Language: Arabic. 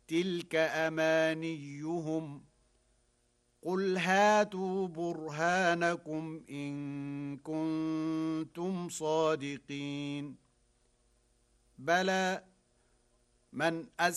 تلك أمانيهم قل هاتوا برهانكم إن كنتم صادقين بلى من